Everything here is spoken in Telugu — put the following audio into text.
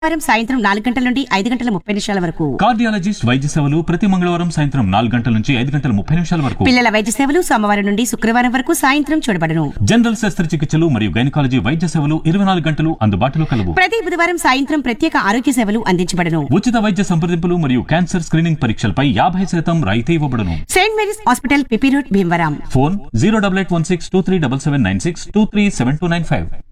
వారం సాయంత్రం 4 గంటల నుండి 5 గంటల 30 నిమిషాల వరకు. కార్డియాలజిస్ట్ వైద్య సేవలు ప్రతి మంగళవారం సాయంత్రం 4 గంటల నుంచి 5 గంటల 30 నిమిషాల వరకు. పిల్లల వైద్య సేవలు సోమవారం నుండి శుక్రవారం వరకు సాయంత్రం చూడబడును. జనరల్ శస్త్రచికిత్సలు మరియు గైనకాలజీ వైద్య సేవలు 24 గంటలు అందుబాటులో కలవు. ప్రతి బుధవారం సాయంత్రం ప్రత్యేక ఆరోగ్య సేవలు అందించబడును. ఉచిత వైద్య సంప్రదింపులు మరియు క్యాన్సర్ స్క్రీనింగ్ పరీక్షలపై 50% రాయితీ ఇవ్వబడును. Saint Mary's hospital PP road Bhimavaram. Phone 08816 237796 237295.